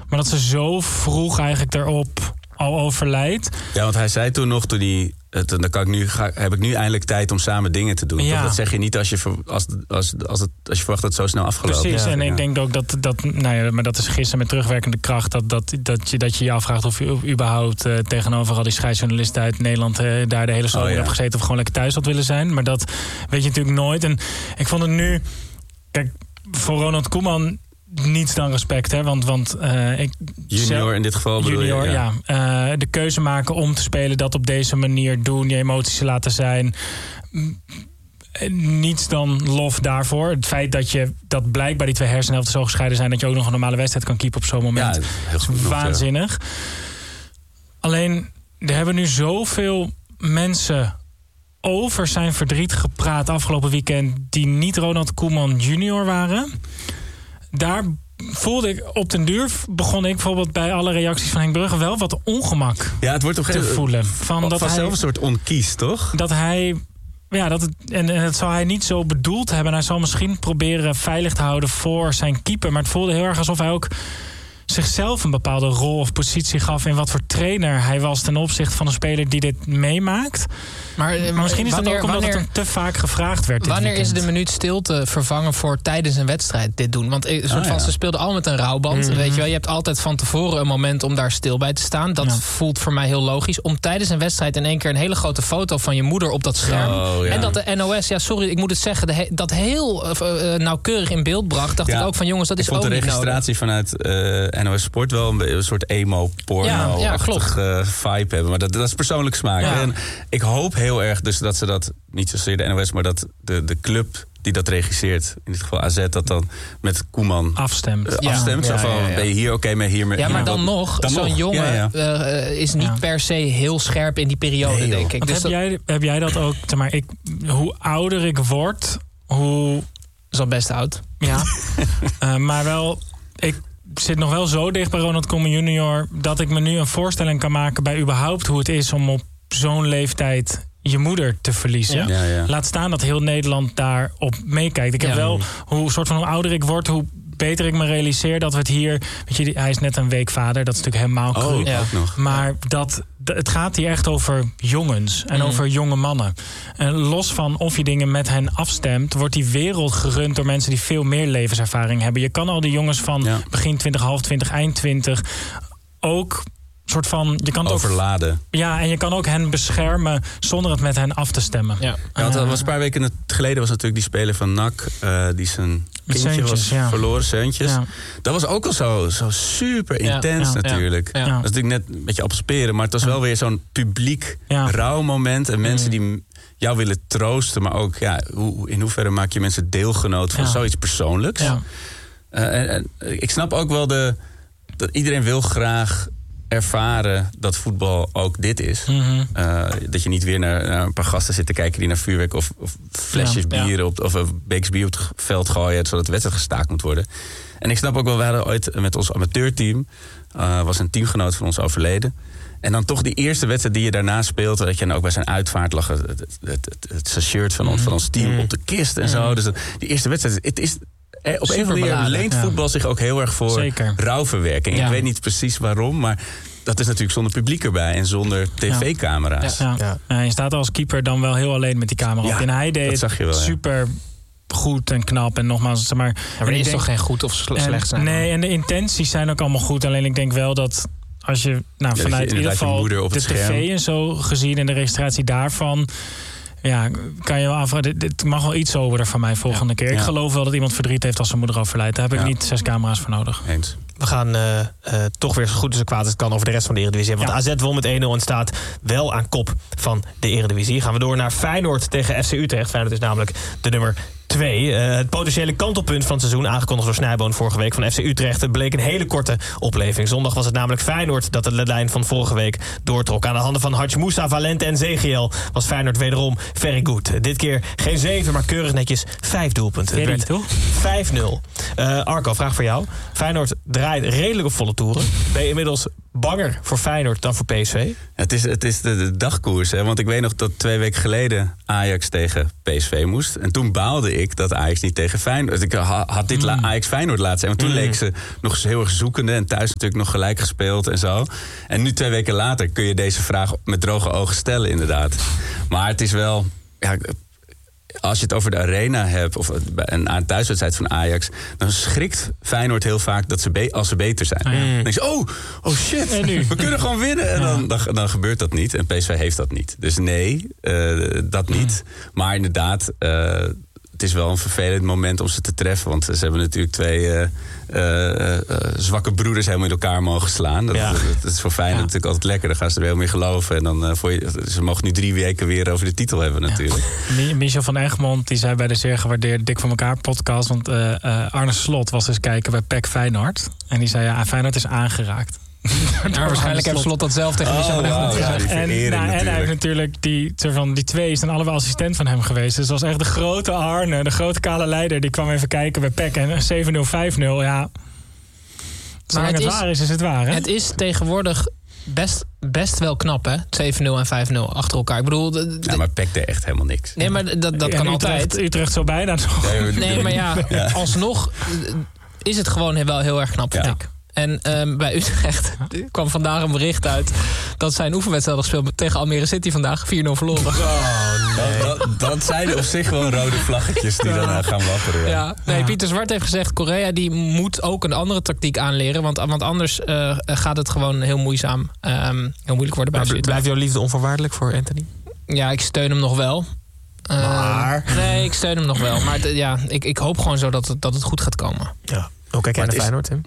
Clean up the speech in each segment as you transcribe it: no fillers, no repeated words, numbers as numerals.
Maar dat ze zo vroeg eigenlijk erop al overlijdt. Ja, want hij zei toen nog, heb ik nu eindelijk tijd om samen dingen te doen. Ja. Toch? Dat zeg je niet als je verwacht dat het zo snel afgelopen is. Precies, en ik denk ook dat maar dat is gisteren met terugwerkende kracht, dat je afvraagt of je überhaupt tegenover al die scheidsjournalisten uit Nederland daar de hele zomer hebt gezeten of gewoon lekker thuis had willen zijn. Maar dat weet je natuurlijk nooit. En ik vond het nu, kijk, voor Ronald Koeman niets dan respect, hè? Want junior in dit geval bedoel je? De keuze maken om te spelen, dat op deze manier doen, je emoties laten zijn. Niets dan lof daarvoor. Het feit dat blijkbaar die 2 hersenhelften zo gescheiden zijn dat je ook nog een normale wedstrijd kan keepen op zo'n moment. Ja, heel goed, is waanzinnig. Ja. Alleen, er hebben nu zoveel mensen over zijn verdriet gepraat afgelopen weekend die niet Ronald Koeman junior waren. Daar voelde ik op den duur, begon ik bijvoorbeeld bij alle reacties van Henk Brugge wel wat ongemak het wordt te voelen. Vanzelf een soort onkies, toch? Dat hij, en dat zou hij niet zo bedoeld hebben. Hij zal misschien proberen veilig te houden voor zijn keeper. Maar het voelde heel erg alsof hij ook zichzelf een bepaalde rol of positie gaf in wat voor trainer hij was ten opzichte van een speler die dit meemaakt. Maar misschien is dat ook omdat het hem te vaak gevraagd werd. Wanneer is de minuut stilte vervangen voor tijdens een wedstrijd dit doen? Want ze speelden al met een rouwband. Mm-hmm. Weet je wel, je hebt altijd van tevoren een moment om daar stil bij te staan. Dat voelt voor mij heel logisch. Om tijdens een wedstrijd in één keer een hele grote foto van je moeder op dat scherm. En dat de NOS, sorry, ik moet het zeggen, dat heel nauwkeurig in beeld bracht. Dacht ik ook van jongens, dat is ook niet nodig. Ik vond de registratie vanuit NOS Sport wel een soort emo-porno-achtige vibe hebben. Maar dat is persoonlijk smaak. Ja. En ik hoop heel erg dus dat ze dat, niet zozeer de NOS, maar dat de club die dat regisseert, in dit geval AZ, dat dan met Koeman afstemt. Zo van, ben je hier oké mee, hier mee? Ja, maar zo'n jongen is niet per se heel scherp in die periode, denk ik. Dus heb jij dat ook? Zeg maar, hoe ouder ik word, hoe... is al best oud. Ja, maar wel... Ik zit nog wel zo dicht bij Ronald Koeman junior dat ik me nu een voorstelling kan maken bij überhaupt hoe het is om op zo'n leeftijd je moeder te verliezen. Ja. Laat staan dat heel Nederland daarop meekijkt. Ik heb wel, hoe ouder ik word, hoe beter ik me realiseer dat we het hier... Weet je, hij is net een week vader, dat is natuurlijk helemaal cru. Maar het gaat hier echt over jongens en over jonge mannen. En los van of je dingen met hen afstemt, wordt die wereld gerund door mensen die veel meer levenservaring hebben. Je kan al die jongens van begin 20, half 20, eind 20 ook soort van, je kan overladen. En je kan ook hen beschermen zonder het met hen af te stemmen. Dat was een paar weken geleden was natuurlijk die speler van NAC die zijn kindje was verloren, Seuntjes. Dat was ook al zo super intens natuurlijk. Dat is natuurlijk net een beetje opsperen, maar het was wel weer zo'n publiek rouwmoment en mensen die jou willen troosten, maar ook in hoeverre maak je mensen deelgenoot van zoiets persoonlijks. En ik snap ook wel dat iedereen wil graag ervaren dat voetbal ook dit is. Mm-hmm. Dat je niet weer naar een paar gasten zit te kijken die naar vuurwerk of flesjes bier of een beeks bier op het veld gooien, zodat de wedstrijd gestaakt moet worden. En ik snap ook wel, we hadden ooit met ons amateurteam, was een teamgenoot van ons overleden. En dan toch die eerste wedstrijd die je daarna speelt, dat je dan ook bij zijn uitvaart lag het shirt van ons team op de kist en zo. Dus die eerste wedstrijd, het is op een of andere manier leent voetbal zich ook heel erg voor rouwverwerking. Ik weet niet precies waarom, maar dat is natuurlijk zonder publiek erbij en zonder tv-camera's. Je staat als keeper dan wel heel alleen met die camera op. En hij deed het super goed en knap. En nogmaals, maar er is toch geen goed of slecht zijn? Nee, en de intenties zijn ook allemaal goed. Alleen ik denk wel dat als je vanuit in ieder geval de tv en zo gezien en de registratie daarvan, kan je wel afvragen. Dit mag wel iets soberder van mij volgende keer. Ik geloof wel dat iemand verdriet heeft als zijn moeder overlijdt. Daar heb ik niet 6 camera's voor nodig. Eens. We gaan toch weer zo goed als kwaad als het kan over de rest van de Eredivisie. Want AZ won met 1-0 en staat wel aan kop van de Eredivisie. Gaan we door naar Feyenoord tegen FC Utrecht. Feyenoord is namelijk de nummer 2. Het potentiële kantelpunt van het seizoen, aangekondigd door Snijboon vorige week van FC Utrecht. Het bleek een hele korte opleving. Zondag was het namelijk Feyenoord dat de lijn van vorige week doortrok. Aan de handen van Hadj Moussa, Valente en Zegiel was Feyenoord wederom very good. Dit keer geen 7, maar keurig netjes 5 doelpunten. Het werd 5-0. Arco, vraag voor jou. Feyenoord draait redelijk op volle toeren. Ben je inmiddels banger voor Feyenoord dan voor PSV? Het is de dagkoers, hè? Want ik weet nog dat 2 weken geleden Ajax tegen PSV moest. En toen baalde ik dat Ajax niet tegen Feyenoord... Ik had dit Ajax-Feyenoord laten zijn. Want toen leek ze nog eens heel erg zoekende... en thuis natuurlijk nog gelijk gespeeld en zo. En nu 2 weken later kun je deze vraag met droge ogen stellen, inderdaad. Maar het is wel... Ja, als je het over de arena hebt... of een thuiswedstrijd van Ajax... dan schrikt Feyenoord heel vaak dat als ze beter zijn. Dan denk je, oh shit, we kunnen gewoon winnen. En dan gebeurt dat niet. En PSV heeft dat niet. Dus nee, dat niet. Maar inderdaad... het is wel een vervelend moment om ze te treffen. Want ze hebben natuurlijk 2 zwakke broeders helemaal in elkaar mogen slaan. Dat is voor Feyenoord natuurlijk altijd lekker. Dan gaan ze er heel meer geloven. En dan ze mogen nu 3 weken weer over de titel hebben natuurlijk. Michel van Egmond die zei bij de zeer gewaardeerde Dik voor elkaar podcast... want Arne Slot was eens kijken bij PEC Feyenoord. En die zei, Feyenoord is aangeraakt. Waarschijnlijk heeft Slot dat zelf tegen Michel van Egmond gezegd. En hij heeft natuurlijk die 2 zijn allebei assistent van hem geweest. Dus dat was echt de grote Arne, de grote kale leider. Die kwam even kijken bij PEC en 7-0, 5-0, ja. Zolang het waar is het waar, hè? Het is tegenwoordig best wel knap, hè? 7-0 en 5-0 achter elkaar. Ik bedoel... maar PEC deed echt helemaal niks. Nee, maar dat kan altijd. Utrecht zo bijna nog. Nee, maar alsnog is het gewoon wel heel erg knap, vind ik. En bij Utrecht kwam vandaag een bericht uit... dat zij een oefenwedstrijd hadden gespeeld tegen Almere City vandaag 4-0 verloren. Dat zijn op zich gewoon rode vlaggetjes die dan gaan wapperen. Pieter Zwart heeft gezegd... Correa die moet ook een andere tactiek aanleren... want anders gaat het gewoon heel moeizaam, heel moeilijk worden bij Utrecht. Blijft jouw liefde onvoorwaardelijk voor Anthony? Ja, ik steun hem nog wel. Nee, ik steun hem nog wel. Maar ik hoop gewoon zo dat het goed gaat komen. Ja. Hoe kijk jij naar Feyenoord, Tim?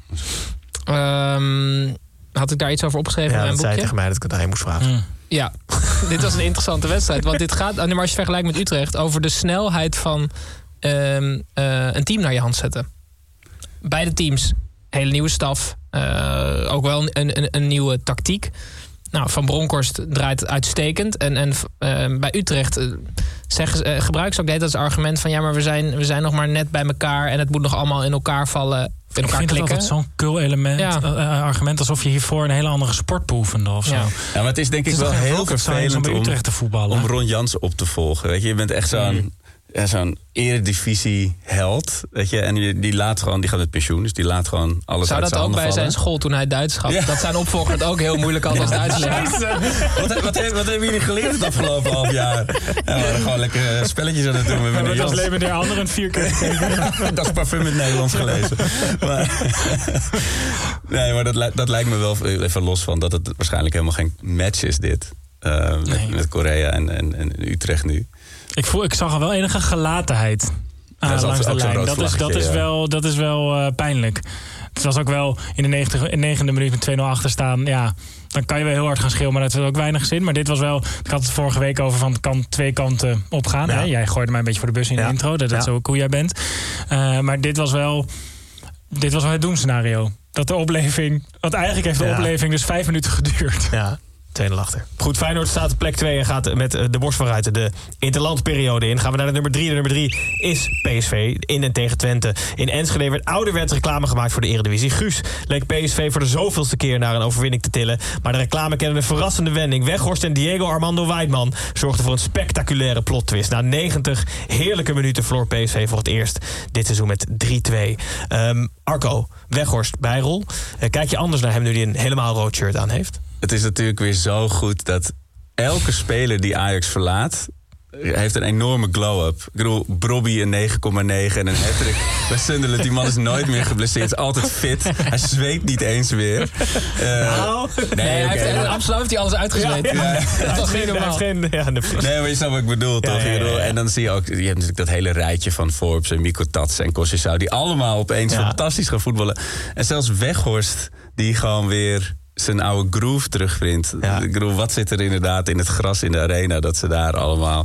Had ik daar iets over opgeschreven in mijn boekje? Ja, dat zei tegen mij dat ik het aan je moest vragen. Ja, dit was een interessante wedstrijd. Want dit gaat, als je vergelijkt met Utrecht... over de snelheid van een team naar je hand zetten. Beide teams, hele nieuwe staf. Ook wel een nieuwe tactiek. Nou, Van Bronckhorst draait uitstekend. En bij Utrecht gebruiken ze ook net als argument van... ja, maar we zijn nog maar net bij elkaar... en het moet nog allemaal in elkaar vallen... Ik vind het altijd zo'n kul-element, argument... alsof je hiervoor een hele andere sport beoefende of zo. Ja, maar het is denk ik wel heel vervelend om Utrecht te voetballen. Om Ron Jans op te volgen. Weet je bent echt zo'n eredivisie-held. Weet je, en die gaat met pensioen, dus die laat gewoon alles Zou uit zijn handen bij vallen. Zijn school toen hij Duits gaf? Ja. Dat zijn opvolger het ook heel moeilijk had als Duits leraar. Wat hebben jullie geleerd het afgelopen half jaar? We waren gewoon lekker spelletjes aan het doen met meneer Jans. Dat leven der anderen 4 keer. Dat is parfum in het Nederlands gelezen. Maar dat lijkt me wel even los van dat het waarschijnlijk helemaal geen match is dit. Met Correa en Utrecht nu. Ik zag al wel enige gelatenheid langs de lijn. Dat is wel pijnlijk. Het was ook wel in de 90e minuut met 2-0 achter staan. Ja, dan kan je wel heel hard gaan schreeuwen, maar dat heeft ook weinig zin. Maar dit was wel... Ik had het vorige week over van het kan 2 kanten opgaan. Ja. Hè? Jij gooide mij een beetje voor de bus in de intro. Dat is ook hoe jij bent. Maar dit was wel het doemscenario. Dat de opleving... Want eigenlijk heeft de opleving dus 5 minuten geduurd. Ja. 2-0 achter. Goed, Feyenoord staat op plek 2 en gaat met de borst vooruit de interlandperiode in. Gaan we naar de nummer 3. De nummer 3 is PSV in en tegen Twente. In Enschede werd ouderwets reclame gemaakt voor de Eredivisie. Guus leek PSV voor de zoveelste keer naar een overwinning te tillen. Maar de reclame kende een verrassende wending. Weghorst en Diego Armando Weidman zorgden voor een spectaculaire plot-twist. Na 90 heerlijke minuten verloor PSV voor het eerst dit seizoen met 3-2. Arco, Weghorst, bijrol. Kijk je anders naar hem nu hij een helemaal rood shirt aan heeft? Het is natuurlijk weer zo goed dat elke speler die Ajax verlaat... heeft een enorme glow-up. Ik bedoel, Brobby een 9,9 en een hat-trick. Bij Sunderland, die man is nooit meer geblesseerd. Is altijd fit. Hij zweet niet eens weer. Amsterdam heeft hij alles uitgezweet. Dat was geen normaal. Nee, maar je snapt wat ik bedoel, toch? En dan zie je ook... Je hebt natuurlijk dat hele rijtje van Forbes en Mikko Tats en Kossisau... die allemaal opeens fantastisch gaan voetballen. En zelfs Weghorst, die gewoon weer... zijn oude groove terugvindt. Ja. Ik bedoel, wat zit er inderdaad in het gras in de arena... dat ze daar allemaal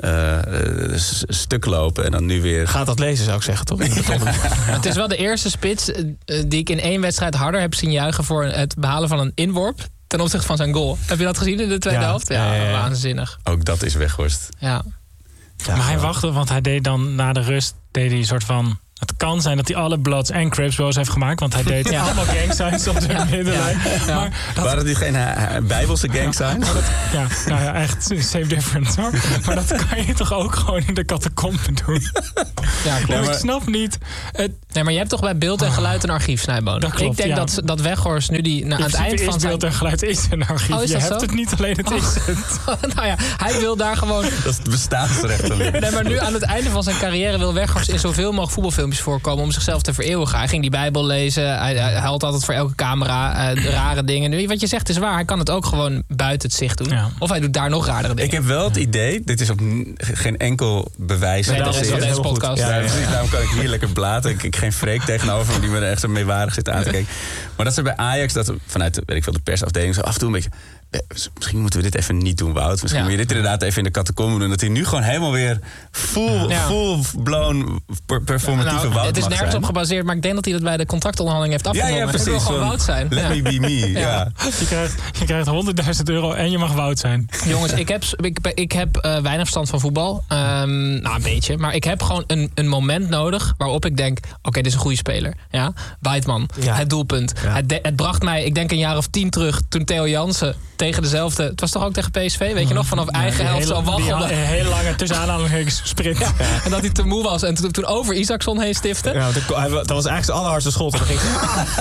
stuk lopen en dan nu weer... Gaat dat lezen, zou ik zeggen, toch? Het is wel de eerste spits die ik in 1 wedstrijd harder heb zien juichen... voor het behalen van een inworp ten opzichte van zijn goal. Heb je dat gezien in de tweede helft? Ja, waanzinnig. Ook dat is Weghorst. Ja. Maar hij wachtte, want hij deed dan na de rust... deed hij een soort van Het kan zijn dat hij alle Bloods en Crips boos heeft gemaakt. Want hij deed allemaal gang signs op de middenlijn. Ja. Maar waren die geen bijbelse gang signs? Echt same difference hoor. Maar dat kan je toch ook gewoon in de catacomben doen? Ja, klopt. Ik snap niet. Nee, maar je hebt toch bij beeld en geluid een archief, Snijboon? Ik denk dat Weghorst nu die aan het eind van beeld en geluid is een archief. Je hebt het niet alleen, het is het. Nou ja, hij wil daar gewoon... Dat is het bestaansrecht alleen. Nee, maar nu aan het einde van zijn carrière wil Weghorst in zoveel mogelijk voetbalfilmpjes voorkomen om zichzelf te eeuwigen. Hij ging die Bijbel lezen. Hij had altijd voor elke camera rare dingen. Nu, wat je zegt is waar. Hij kan het ook gewoon buiten het zicht doen. Ja. Of hij doet daar nog raardere dingen. Ik heb wel het idee, dit is op geen enkel bewijs. Nee, dat is van deze podcast. Daarom kan ik hier lekker blaten. Ik geen freak tegenover me die me er echt zo meewarig zit aan te kijken. Maar dat ze bij Ajax, dat vanuit de persafdeling zo af en toe een beetje... Misschien moeten we dit even niet doen, Wout. Misschien moet je dit inderdaad even in de catacomben doen. Dat hij nu gewoon helemaal weer full-blown performatieve Wout Het is mag nergens zijn. op gebaseerd, maar ik denk dat hij dat bij de contractonderhandeling heeft afgenomen. Ja, precies. Hij wil gewoon Wout zijn. Let me be me. Ja. Je krijgt €100.000 en je mag Wout zijn. Jongens, ik heb weinig verstand van voetbal. Een beetje. Maar ik heb gewoon een moment nodig waarop ik denk... Oké, dit is een goede speler. Ja? Weidman, het doelpunt. Ja. Het bracht mij, ik denk een jaar of 10 terug... toen Theo Jansen tegen dezelfde... Het was toch ook tegen PSV? Weet je nog? Vanaf eigen helft zo waggelde. Een hele lange tussenaanhalingstekens sprint. Ja. En dat hij te moe was en toen over Isaacson heen stifte. Ja, dat was eigenlijk zijn allerhardste schot. En ging...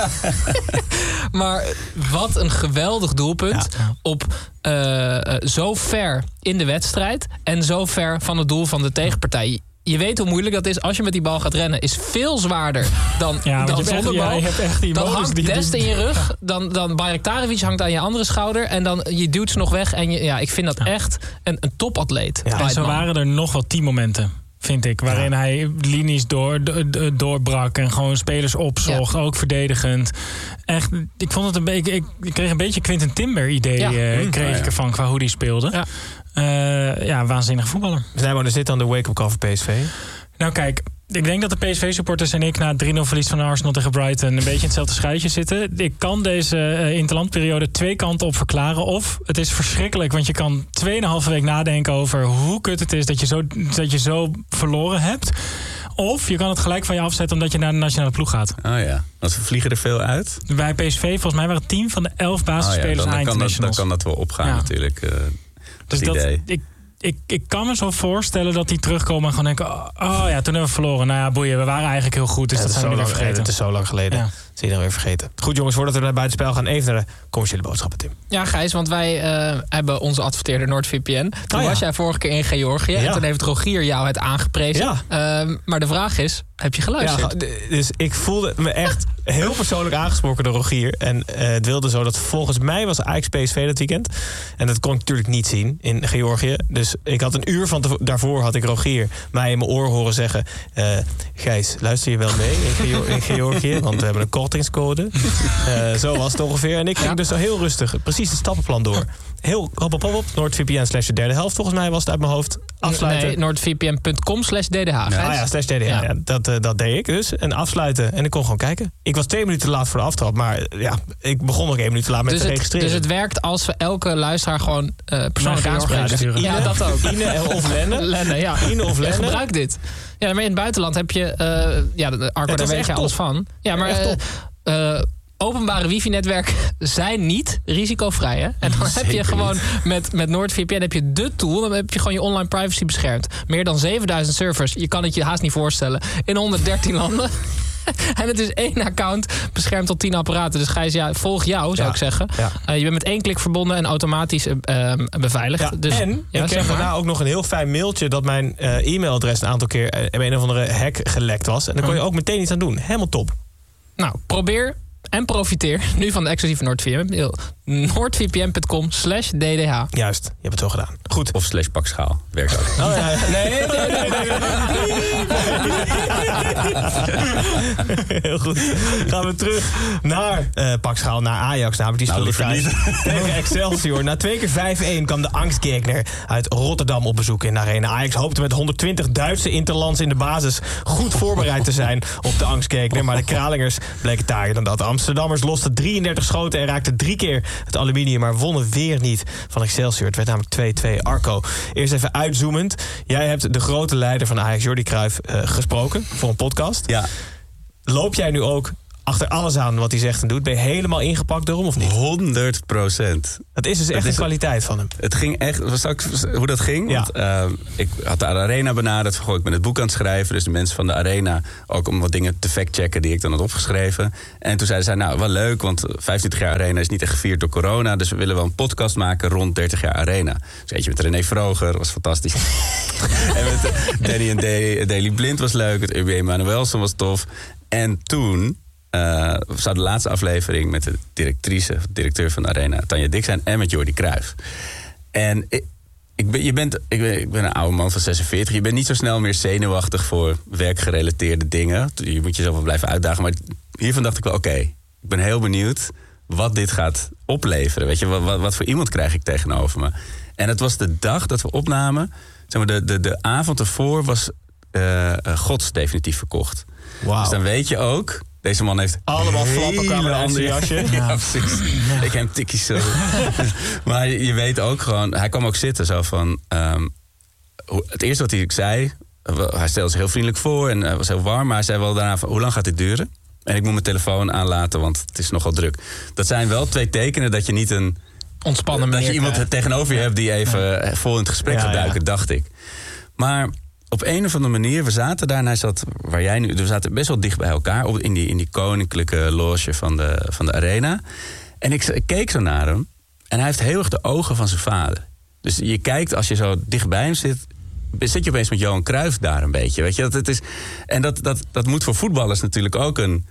Maar wat een geweldig doelpunt op zo ver in de wedstrijd... en zo ver van het doel van de tegenpartij. Je weet hoe moeilijk dat is als je met die bal gaat rennen. Is veel zwaarder dan zonder bal. Je hebt echt die dan hangt Dest in je rug. Dan Bayraktarevic hangt aan je andere schouder. En dan je duwt ze nog weg. En ik vind dat echt een topatleet. Ja, en zo waren er nog wel 10 momenten, vind ik. Waarin hij linies doorbrak en gewoon spelers opzocht. Ook verdedigend. Echt, ik vond het een beetje... Ik kreeg een beetje Quinten Timber idee kreeg ik ervan qua hoe die speelde. Ja. Waanzinnige voetballer. Zijn is dit dan de wake-up call voor PSV? Nou kijk, ik denk dat de PSV-supporters en ik... na het 3-0 verlies van Arsenal tegen Brighton... een beetje in hetzelfde schuitje zitten. Ik kan deze interlandperiode 2 kanten op verklaren. Of het is verschrikkelijk, want je kan 2,5 week nadenken... over hoe kut het is dat je zo verloren hebt. Of je kan het gelijk van je afzetten omdat je naar de nationale ploeg gaat. Oh ja, want we vliegen er veel uit. Bij PSV, volgens mij waren 10 van de 11 basisspelers aan internationals. Dan kan dat wel opgaan natuurlijk. Dus ik kan me zo voorstellen dat die terugkomen en gewoon denken... oh ja, toen hebben we verloren. Nou ja, boeien, we waren eigenlijk heel goed. Dus dat zijn we weer vergeten. Het is zo lang geleden. Ja. Dat zie je dan weer vergeten. Goed jongens, voordat we naar buitenspel gaan... even naar de commerciële boodschappen, Tim. Ja, Gijs, want wij hebben onze adverteerder NordVPN. Toen was jij vorige keer in Georgië. Ja. En toen heeft Rogier jou het aangeprezen. Ja. Maar de vraag is, heb je geluisterd? Ja, dus ik voelde me echt heel persoonlijk aangesproken door Rogier. En het wilde zo dat volgens mij was Ajax PSV dat weekend. En dat kon ik natuurlijk niet zien in Georgië. Dus ik had een uur daarvoor had ik Rogier mij in mijn oor horen zeggen... Gijs, luister je wel mee in Georgië? Want we hebben een kortingscode. Zo was het ongeveer. En ik ging dus zo heel rustig, precies het stappenplan door. Heel hop, NordVPN/derde helft. Volgens mij was het uit mijn hoofd. Afsluiten. Nee, NordVPN.com/DDH. Ja, /DDH. Ja, dat deed ik dus. En afsluiten. En ik kon gewoon kijken. Ik was 2 minuten te laat voor de aftrap. Maar ja, ik begon nog 1 minuut te laat met te registreren. Dus het werkt als we elke luisteraar gewoon persoonlijk aanspreken. Ja, dat ook. Ine of Lenne. Ine of Lenne. Gebruik dit. Ja, maar in het buitenland heb je... Arco, daar weet je alles van. Ja, maar... openbare wifi-netwerken zijn niet risicovrij. Hè? En dan heb je gewoon met NordVPN heb je de tool. Dan heb je gewoon je online privacy beschermd. Meer dan 7000 servers. Je kan het je haast niet voorstellen. In 113 landen. En het is 1 account beschermd tot 10 apparaten. Dus Gijs, volg jou, zou ik zeggen. Ja. Je bent met 1 klik verbonden en automatisch beveiligd. Ja, dus, en ik kreeg daarna ook nog een heel fijn mailtje... dat mijn e-mailadres een aantal keer bij een of andere hack gelekt was. En daar kon je ook meteen iets aan doen. Helemaal top. Nou, probeer... En profiteer nu van de exclusieve NordVPN. NordVPN.com/DDH. Juist, je hebt het zo gedaan. Goed. Of /pakschaal. Werkt ook. Oh, ja. Nee. Heel goed. Gaan we terug naar Pakschaal, naar Ajax. Namelijk die speelde thuis tegen Excelsior. Na 2 keer 5-1 kwam de angstgegner uit Rotterdam op bezoek in de arena. Ajax hoopte met 120 Duitse interlands in de basis goed voorbereid te zijn op de angstgegner. Maar de Kralingers bleken taaier dan dat. Amsterdammers losten 33 schoten en raakten 3 keer het aluminium, maar wonnen weer niet van Excelsior. Het werd namelijk 2-2. Arco, eerst even uitzoomend. Jij hebt de grote leider van Ajax, Jordi Cruijff, gesproken voor een podcast. Ja. Loop jij nu ook achter alles aan wat hij zegt en doet? Ben je helemaal ingepakt door hem of niet? 100%. Dat is dus echt een kwaliteit van hem. Het ging echt... Hoe dat ging? Ja. Want, ik had de Arena benaderd. Ik ben het boek aan het schrijven. Dus de mensen van de Arena ook om wat dingen te factchecken die ik dan had opgeschreven. En toen zeiden zij, nou, wel leuk, want 25 jaar Arena is niet echt gevierd door corona. Dus we willen wel een podcast maken rond 30 jaar Arena. Dus eentje met René Vroger, was fantastisch. En met Danny en Daley Blind was leuk. Het UB Manuelson was tof. En toen... zou de laatste aflevering met de directeur van de Arena, Tanja Dik zijn, en met Jordi Cruijff. En ik ben een oude man van 46. Je bent niet zo snel meer zenuwachtig voor werkgerelateerde dingen. Je moet jezelf wel blijven uitdagen. Maar hiervan dacht ik wel, oké, ik ben heel benieuwd wat dit gaat opleveren. Weet je, wat voor iemand krijg ik tegenover me? En het was de dag dat we opnamen. Zeg maar, de avond ervoor was Gods definitief verkocht. Wow. Dus dan weet je ook... Deze man heeft allemaal flappen kwamen uit zijn jasje. Ja, precies. Ja. Ik heb tikkies zo. Maar je weet ook gewoon... Hij kwam ook zitten zo van... het eerste wat hij zei... Hij stelde zich heel vriendelijk voor en was heel warm. Maar hij zei wel daarna van... Hoe lang gaat dit duren? En ik moet mijn telefoon aanlaten, want het is nogal druk. Dat zijn wel 2 tekenen dat je niet een... ontspannen dat je iemand tegenover je hebt die even vol in het gesprek gaat duiken, dacht ik. Maar... Op een of andere manier, we zaten daar en hij zat waar jij nu... We zaten best wel dicht bij elkaar in die koninklijke loge van de Arena. En ik keek zo naar hem en hij heeft heel erg de ogen van zijn vader. Dus je kijkt, als je zo dicht bij hem zit je opeens met Johan Cruijff daar een beetje. Weet je? Dat moet voor voetballers natuurlijk ook een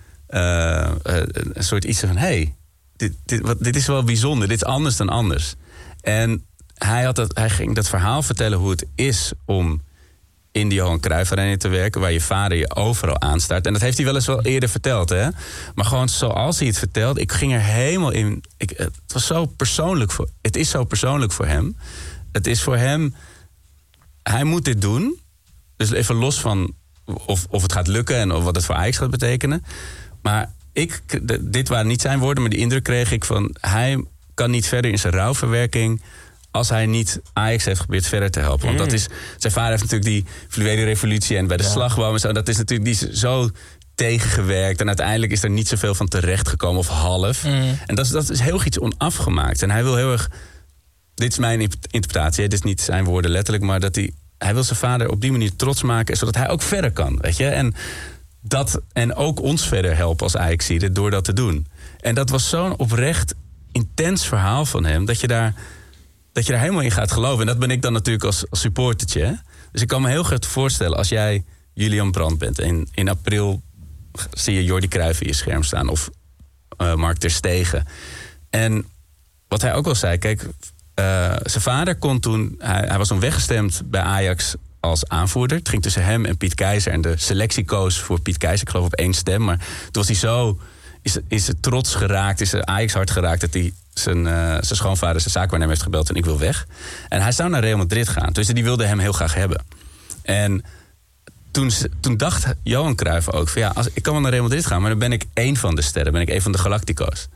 soort iets van... Hey, dit is wel bijzonder, dit is anders dan anders. En hij ging dat verhaal vertellen hoe het is om... in de Johan Cruijff Arena te werken, waar je vader je overal aanstaart. En dat heeft hij wel eens wel eerder verteld, hè? Maar gewoon zoals hij het vertelt, ik ging er helemaal in... Het is zo persoonlijk voor hem. Het is voor hem... Hij moet dit doen. Dus even los van of het gaat lukken en of wat het voor Ajax gaat betekenen. Maar dit waren niet zijn woorden, maar die indruk kreeg ik van... Hij kan niet verder in zijn rouwverwerking... als hij niet Ajax heeft geprobeerd verder te helpen. Want dat is... Zijn vader heeft natuurlijk die fluwele revolutie... en bij de slagboom en zo... dat is natuurlijk die zo tegengewerkt... en uiteindelijk is er niet zoveel van terechtgekomen of half. En dat is heel erg iets onafgemaakt. En hij wil heel erg... Dit is mijn interpretatie, dit is niet zijn woorden letterlijk... maar dat hij wil zijn vader op die manier trots maken... zodat hij ook verder kan, weet je? En ook ons verder helpen als Ajax-zieden door dat te doen. En dat was zo'n oprecht intens verhaal van hem... dat je daar helemaal in gaat geloven. En dat ben ik dan natuurlijk als supportertje. Hè? Dus ik kan me heel goed voorstellen... als jij Julian Brandt bent... en in april zie je Jordi Cruijff in je scherm staan... of Mark ter Stegen. En wat hij ook al zei... Kijk, zijn vader kon toen... Hij was toen weggestemd bij Ajax als aanvoerder. Het ging tussen hem en Piet Keizer... en de selectie koos voor Piet Keizer. Ik geloof op 1 stem. Maar toen was hij zo... Is het trots geraakt, is Ajax hard geraakt... dat hij zijn schoonvader, zijn zaakwaarnemer heeft gebeld... en ik wil weg. En hij zou naar Real Madrid gaan. Dus die wilde hem heel graag hebben. En toen dacht Johan Cruijff ook... van ik kan wel naar Real Madrid gaan... maar dan ben ik 1 van de sterren. Ben ik 1 van de Galactico's.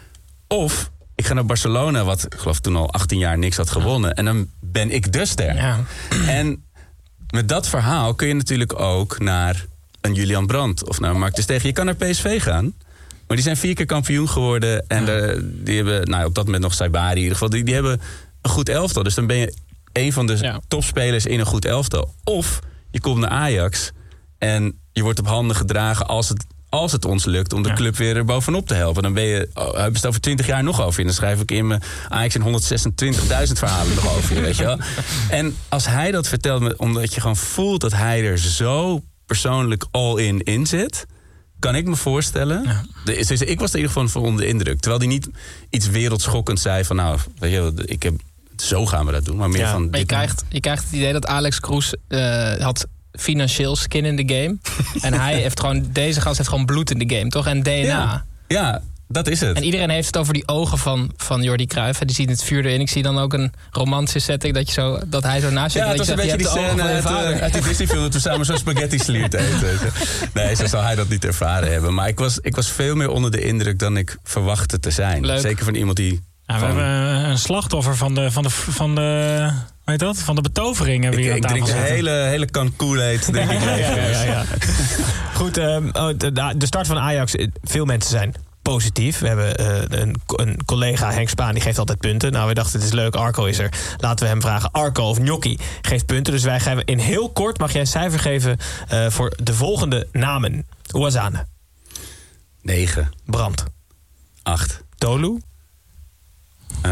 Of ik ga naar Barcelona... wat ik geloof toen al 18 jaar niks had gewonnen... en dan ben ik de ster. Ja. En met dat verhaal kun je natuurlijk ook... naar een Julian Brandt of naar Mark ter Stegen. Je kan naar PSV gaan... Maar die zijn 4 keer kampioen geworden. En die hebben, op dat moment nog Saibari in ieder geval. Die hebben een goed elftal. Dus dan ben je 1 van de topspelers in een goed elftal. Of je komt naar Ajax en je wordt op handen gedragen als het ons lukt... om de club weer er bovenop te helpen. Dan ben je, hebben het over 20 jaar nog over. En dan schrijf ik in mijn Ajax in 126.000 verhalen nog over. Weet je wel? En als hij dat vertelt, omdat je gewoon voelt dat hij er zo persoonlijk all in zit... kan ik me voorstellen... Ja. Ik was er in ieder geval onder de indruk. Terwijl hij niet iets wereldschokkends zei van... weet je, zo gaan we dat doen. Maar meer van... Maar je krijgt het idee dat Alex Kroes had financieel skin in the game. En hij heeft gewoon... Deze gast heeft gewoon bloed in de game, toch? En DNA. Ja, Dat is het. En iedereen heeft het over die ogen van Jordi Cruijff. Die ziet het vuur erin. Ik zie dan ook een romantische setting dat hij zo naast je... Ja, het was een beetje die scène uit die Disney-film... dat we samen zo'n spaghetti sliert eten. Nee, zo zal hij dat niet ervaren hebben. Maar ik was veel meer onder de indruk dan ik verwachtte te zijn. Leuk. Zeker van iemand die... Ja, we hebben een slachtoffer van de weet dat? Van de betovering hebben we hier aan tafel zitten. Ik drink een hele kan Kool-Aid, denk ik. Ja. Goed, de start van Ajax. Veel mensen zijn positief. We hebben een collega, Henk Spaan, die geeft altijd punten. Nou, we dachten, het is leuk, Arco is er. Laten we hem vragen. Arco of Gnocchi geeft punten. Dus wij geven in heel kort, mag jij een cijfer geven... voor de volgende namen. Ouazzane. 9. Brandt. 8. Tolu. 7,5.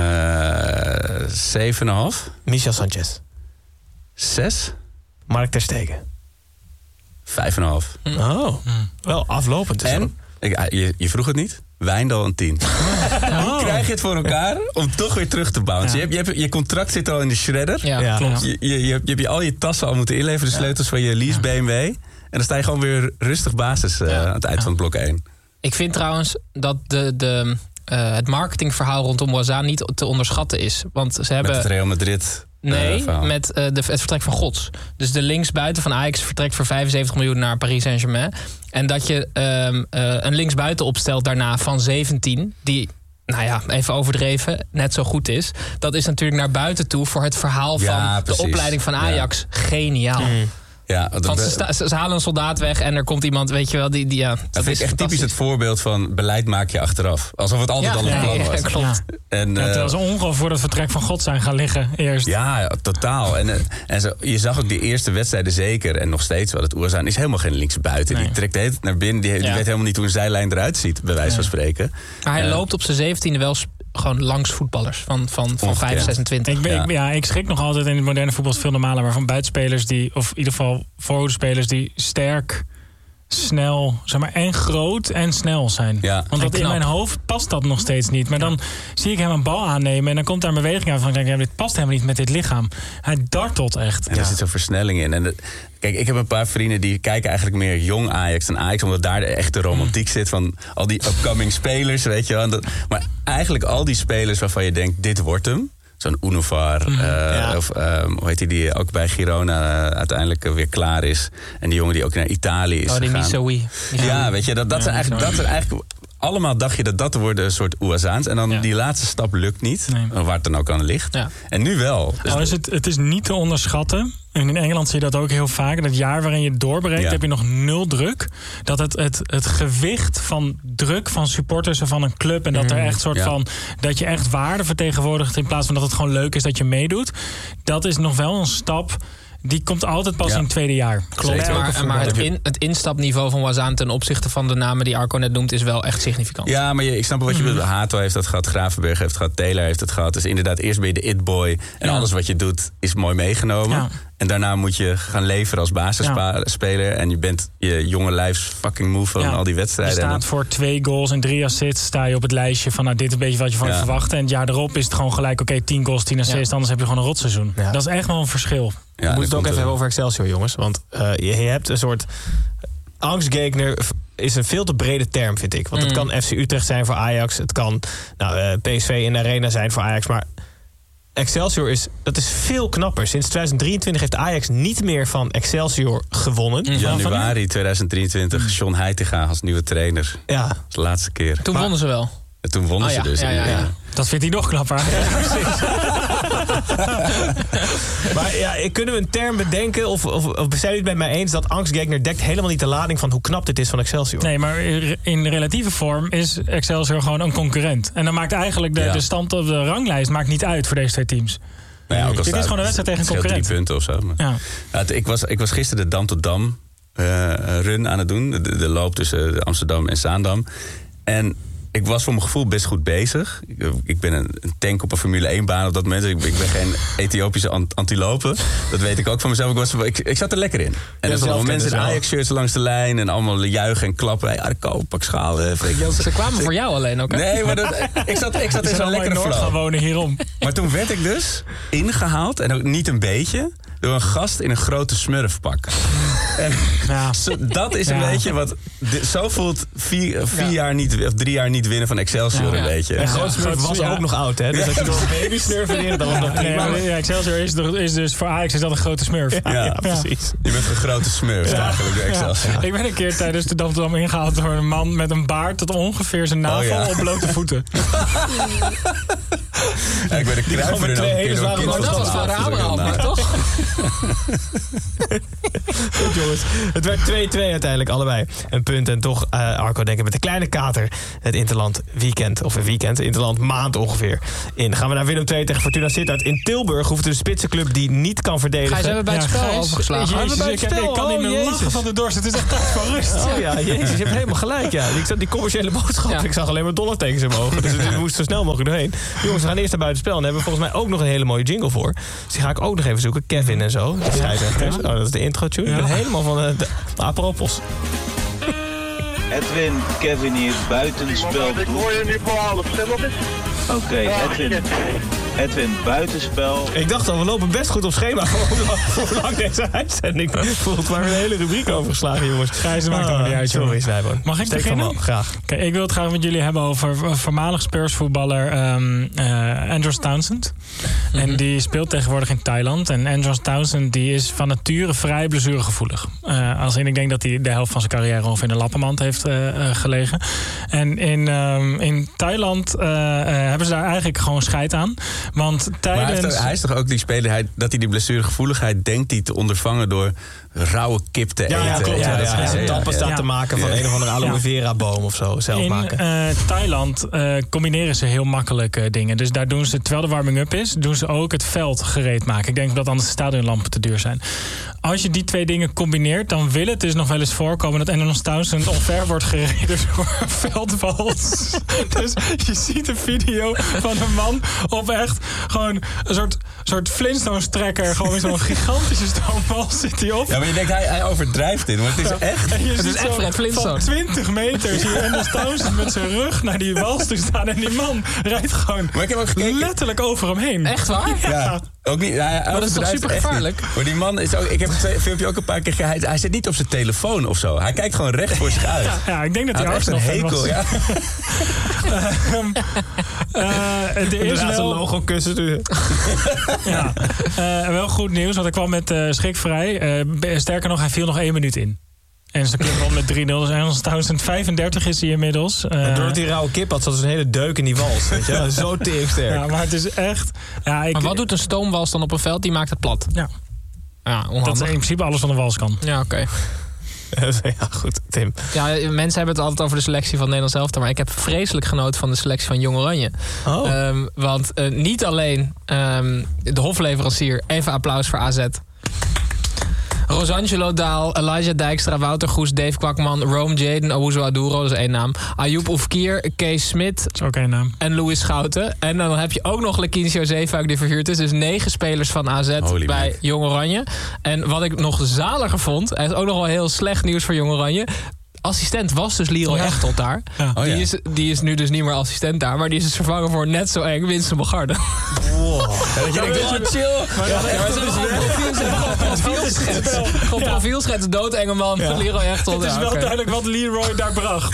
Michel Sanchez. 6. Mark ter Stegen. 5,5. Oh, wel aflopend. En, je vroeg het niet, Wijndal een 10. Hoe krijg je het voor elkaar om toch weer terug te bouncen? Ja. Je contract zit al in de shredder. Ja, klopt. Je hebt al je tassen al moeten inleveren, de sleutels van je lease BMW. En dan sta je gewoon weer rustig basis aan het eind van blok 1. Ik vind trouwens dat het marketingverhaal rondom Ouazzane niet te onderschatten is. Want ze hebben... Met het Real Madrid... Nee, met het vertrek van Gods. Dus de linksbuiten van Ajax vertrekt voor 75 miljoen naar Paris Saint-Germain. En dat je een linksbuiten opstelt daarna van 17... die, nou ja, even overdreven, net zo goed is. Dat is natuurlijk naar buiten toe voor het verhaal van de opleiding van Ajax. Ja. Geniaal. Ja, want ze halen een soldaat weg en er komt iemand, weet je wel, dat vind ik echt typisch het voorbeeld van beleid maak je achteraf. Alsof het altijd al een plan was. Ja, klopt. En, terwijl ze ongeveer voor het vertrek van God zijn gaan liggen eerst. Ja, totaal. En je zag ook die eerste wedstrijden zeker, en nog steeds wel, het Ouazzane is helemaal geen linksbuiten. Die trekt de hele tijd naar binnen, die weet helemaal niet hoe een zijlijn eruit ziet, bij wijze van spreken. Maar hij loopt op zijn 17e wel gewoon langs voetballers van 5, 26. Ik schrik nog altijd in het moderne voetbal veel normaler, maar van buitenspelers die, of in ieder geval voorhoedenspelers die sterk, snel, zeg maar, en groot en snel zijn. Ja. Want dat in mijn hoofd past dat nog steeds niet. Maar dan zie ik hem een bal aannemen en dan komt daar een beweging uit van, dit past helemaal niet met dit lichaam. Hij dartelt echt. En er zit zo'n versnelling in. En kijk, ik heb een paar vrienden die kijken eigenlijk meer jong Ajax dan Ajax, omdat daar de echte romantiek zit van al die upcoming spelers, weet je wel. Maar eigenlijk al die spelers waarvan je denkt, dit wordt hem. Zo'n Unovar, of hoe heet die ook bij Girona uiteindelijk weer klaar is. En die jongen die ook naar Italië is die gegaan. Ja, weet je, dat zijn eigenlijk allemaal dacht je dat worden een soort Ouazzanes. En dan die laatste stap lukt niet, waar het dan ook aan ligt. Ja. En nu wel. Dus het is niet te onderschatten. En in Engeland zie je dat ook heel vaak. Dat jaar waarin je doorbreekt, heb je nog 0 druk. Dat het gewicht van druk van supporters van een club, en dat er echt soort van, dat je echt waarde vertegenwoordigt in plaats van dat het gewoon leuk is dat je meedoet. Dat is nog wel een stap. Die komt altijd pas in het tweede jaar. Klopt. Maar het instapniveau van Ouazzane ten opzichte van de namen die Arco net noemt is wel echt significant. Ja, maar ik snap wat je bedoelt. Hato heeft dat gehad, Gravenberg heeft het gehad, Taylor heeft het gehad. Dus inderdaad, eerst ben je de it-boy en alles wat je doet is mooi meegenomen. Ja. En daarna moet je gaan leveren als basisspeler. En je bent je jonge lijfs fucking moe van al die wedstrijden. Je staat voor 2 goals en 3 assists. Sta je op het lijstje van dit is een beetje wat je van je verwacht. En het jaar erop is het gewoon gelijk 10 goals, 10 assists. Anders heb je gewoon een rotseizoen. Ja. Dat is echt wel een verschil. Ja, we moeten het ook even hebben over Excelsior, jongens. Want je hebt een soort angstgegner is een veel te brede term, vind ik. Want het kan FC Utrecht zijn voor Ajax. Het kan PSV in de Arena zijn voor Ajax. Maar Excelsior is veel knapper. Sinds 2023 heeft Ajax niet meer van Excelsior gewonnen. Januari 2023, John Heitinga als nieuwe trainer. Ja. Dat is de laatste keer. Toen wonnen ze wel. En toen wonnen ze dus. Ja. Dat vindt hij nog knapper. Maar kunnen we een term bedenken, of zijn jullie het met mij eens dat angstgegner dekt helemaal niet de lading van hoe knap dit is van Excelsior? Nee, maar in relatieve vorm is Excelsior gewoon een concurrent. En dan maakt eigenlijk de stand op de ranglijst maakt niet uit voor deze 2 teams. Nou ja, dit is gewoon een wedstrijd tegen een concurrent. 3 punten of zo. Maar. Ik was gisteren de Dam tot Dam run aan het doen. De loop tussen Amsterdam en Zaandam. En ik was voor mijn gevoel best goed bezig. Ik ben een tank op een Formule 1-baan op dat moment. Ik ben geen Ethiopische antilope. Dat weet ik ook van mezelf. Ik zat er lekker in. En er stonden mensen in Ajax-shirts langs de lijn en allemaal juichen en klappen. Hey, Arco, pak schaal. Ze kwamen voor jou alleen ook, hè? Nee, maar ik zat in zo'n lekkere flow. Gaan wonen hierom. Maar toen werd ik dus ingehaald, en ook niet een beetje, door een gast in een grote smurfpak. Dat is een beetje wat... Zo voelt 4 jaar niet, of 3 jaar niet winnen van Excelsior een beetje. En Grootsmurf was ook nog oud, hè? Dus als je door een baby smurf in, dan was nog prima. Excelsior is dus voor Ajax is dat een grote smurf. Ja, precies. Je bent een grote smurf eigenlijk door Excelsior. Ik ben een keer tijdens de Dam ingehaald door een man met een baard tot ongeveer zijn navel op blote voeten. Ik ben een kruiver met 2 hele zware dat was voor Abraham, toch? Goed, jongens. Het werd 2-2 uiteindelijk, allebei. Een punt en toch, Arco, denk ik, met een kleine kater het Interland weekend, of een weekend, Interland maand ongeveer, in. Gaan we naar Willem II tegen Fortuna Sittard. In Tilburg hoeft de spitsenclub die niet kan verdedigen. Gijs, hebben we bij het spel overgeslagen. Ik kan niet meer lachen van de dorst. Het is echt tijd van rust. Oh ja, jezus, je hebt helemaal gelijk. Ja. Die commerciële boodschap, ik zag alleen maar dollartekens in mijn ogen. Dus het moest zo snel mogelijk doorheen. Jongens, we gaan eerst naar buitenspel. En daar hebben we volgens mij ook nog een hele mooie jingle voor. Dus die ga ik ook nog even zoeken. Kevin en zo. De scheidsrechters. Oh, dat is de intro-tune. Ik ben helemaal van de apropos. Edwin, Kevin hier, buitenspel. Ik hoor je nu voor half. Oké, Edwin, buitenspel. Ik dacht al, we lopen best goed op schema voor hoe lang deze uitzending voelt. Maar een hele rubriek overgeslagen, jongens. Gijs, dat maakt allemaal niet uit, sorry, Snijboon. Mag ik beginnen? Graag. Kijk, ik wil het graag met jullie hebben over voormalig Spurs-voetballer Andros Townsend. En die speelt tegenwoordig in Thailand. En Andros Townsend die is van nature vrij blessuregevoelig. Als in, ik denk dat hij de helft van zijn carrière over in de lappenmand heeft gelegen. En in Thailand hebben ze daar eigenlijk gewoon scheid aan. Want tijdens... hij is toch ook die speler dat hij die blessuregevoeligheid denkt die te ondervangen door rauwe kip te eten. Ja, klopt. Hij tappen staat te maken van een of andere aloe vera boom of zo. Zelf maken. In Thailand combineren ze heel makkelijk dingen. Dus daar doen ze, terwijl de warming-up is, doen ze ook het veld gereed maken. Ik denk dat anders de stadionlampen te duur zijn. Als je die 2 dingen combineert, dan wil het dus nog wel eens voorkomen dat Andros Townsend omver wordt gereden door een veldwals. Dus je ziet een video van een man op echt gewoon een soort Flintstones-trekker. Gewoon met zo'n gigantische stoomwals zit hij op. Ja, maar je denkt, hij overdrijft dit, maar het is echt... Het is echt Fred Flintstone. Van 20 meter zie je Andros Townsend met zijn rug naar die wals toe staan. En die man rijdt gewoon maar ik heb ook gekeken, letterlijk over hem heen. Echt waar? Ja. Ook niet, maar dat is toch super gevaarlijk? Maar die man is ook... Ik heb het filmpje ook een paar keer gekeken. Hij zit niet op zijn telefoon of zo. Hij kijkt gewoon recht voor zich uit. Ja, ik denk dat hij Arsenal fan was. Ja. Er is wel een logo kussen. Wel goed nieuws, want hij kwam met schik vrij. Sterker nog, hij viel nog 1 minuut in. En ze kunnen wel met 3-0. Dus Andros Townsend 35 is hij inmiddels. Doordat hij rauwe kip had, zat dus een hele deuk in die wals. Weet je? Zo tegensterk. Ja, maar het is echt... Ja, maar wat doet een stoomwals dan op een veld? Die maakt het plat. Ja. Onhandig. Dat is in principe alles van de wals kan. Ja, oké. Ja, goed, Tim. Ja, mensen hebben het altijd over de selectie van Nederland zelf, maar ik heb vreselijk genoten van de selectie van Jong Oranje. Want niet alleen de hofleverancier, even applaus voor AZ. Rosangelo Daal, Elijah Dijkstra, Wouter Goes, Dave Kwakman, Rome Jaden, Owusu Aduro, dat is 1 naam. Ayoub Oefkier, Kees Smit. Dat is ook 1 naam. En Louis Schouten. En dan heb je ook nog Lekinsio Zeefuik die verhuurd is. Dus 9 spelers van AZ bij Jong Oranje. En wat ik nog zaliger vond, er is ook nog wel heel slecht nieuws voor Jong Oranje. Assistent was dus Leroy Echtelt daar. Ja. Die is nu dus niet meer assistent daar. Maar die is dus vervangen voor net zo eng Winston Bogarde. Wow. Chill. Gewoon profielschets, doodenge man. Leroy Echtelt. Het is wel duidelijk wat Leroy daar bracht.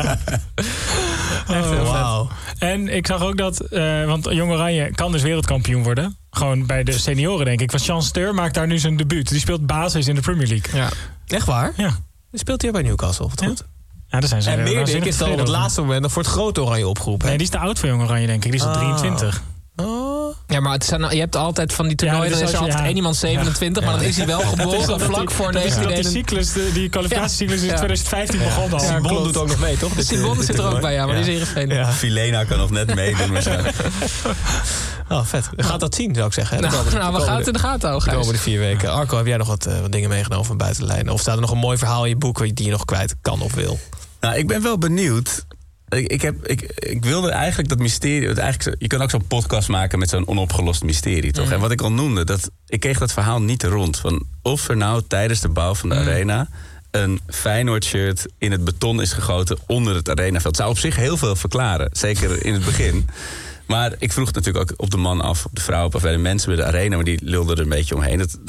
Echt heel vet. En ik zag ook dat, want Jong Oranje kan dus wereldkampioen worden. Gewoon bij de senioren, denk ik. Want Jean Steur maakt daar nu zijn debuut. Die speelt basis in de Premier League. Ja. Echt waar? Ja. Speelt hij bij Newcastle, of het goed? Ja, daar zijn ze. En Meerdink is dan op het laatste moment nog voor het grote Oranje opgeroepen. Nee, die is te oud voor Jong Oranje, denk ik. Die is 23. Ja, maar je hebt altijd van die toernooien, dan is er altijd 1 iemand 27, maar dan is hij wel geboren vlak voor 19. Die kwalificatiecyclus is in 2015 begonnen al. Simon doet ook nog mee, toch? Simon zit er ook bij, maar die is Heerenveen. Ja. Filena kan nog net meedoen. Oh, vet. Gaat dat zien, zou ik zeggen. We gaan het in de gaten houden. De komende 4 weken. Arco, heb jij nog wat dingen meegenomen van buiten de lijn? Of staat er nog een mooi verhaal in je boek die je nog kwijt kan of wil? Nou, ik ben wel benieuwd. Ik wilde eigenlijk dat mysterie... Je kan ook zo'n podcast maken met zo'n onopgelost mysterie, toch? En wat ik al noemde, ik kreeg dat verhaal niet rond. Van of er nou tijdens de bouw van de arena een Feyenoord-shirt in het beton is gegoten onder het arenaveld. Zou op zich heel veel verklaren. Zeker in het begin. Maar ik vroeg natuurlijk ook op de man af, op de vrouw af, bij de mensen bij de arena, maar die lulden er een beetje omheen.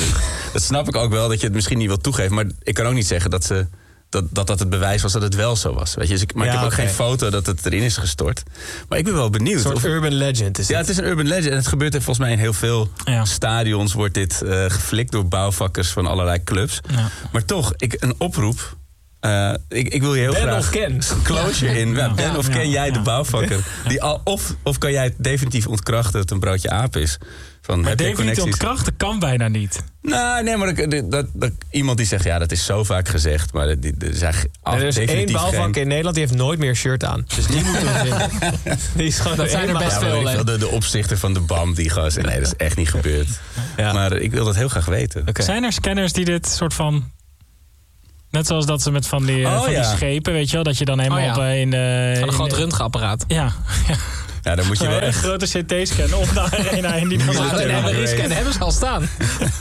Dat snap ik ook wel, dat je het misschien niet wilt toegeven. Maar ik kan ook niet zeggen dat het bewijs was dat het wel zo was. Weet je? Dus ik heb ook geen foto dat het erin is gestort. Maar ik ben wel benieuwd. Een soort urban legend is het. Ja, het is een urban legend. En het gebeurt volgens mij in heel veel stadions. Wordt dit geflikt door bouwvakkers van allerlei clubs. Ja. Maar toch, een oproep. Ik wil je heel graag... of ken. Closure in. Ben of ken jij de bouwvakker? Die of kan jij het definitief ontkrachten dat het een broodje aap is? Maar definitief ontkrachten kan bijna niet. Nou, nee, maar dat iemand die zegt... ja, dat is zo vaak gezegd, maar er is één bouwvakker in Nederland... die heeft nooit meer shirt aan. Dus die moeten we vinden. Die is gewoon dat zijn er best veel. De opzichter van de BAM die gewoon zei... nee, dat is echt niet gebeurd. Ja. Maar ik wil dat heel graag weten. Okay. Zijn er scanners die dit soort van... Net zoals dat ze met van die schepen, weet je wel... dat je dan helemaal in de... Van een groot röntgenapparaat. Ja. Ja, dan moet je wel echt... Een grote CT-scan op de arena in die van de MRI-scan hebben ze al staan.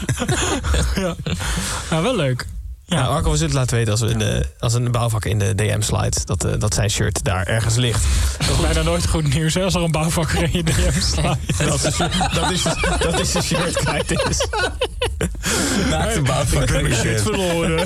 Ja, wel leuk. Ja, Arco, we zullen het laten weten als een bouwvakker in de DM slides... dat zijn shirt daar ergens ligt. Dat is bijna nooit goed nieuws, hè, als er een bouwvakker in je DM slide. dat is de shirt kwijt is. Naast een bouwvakker. Ik heb mijn shit verloren.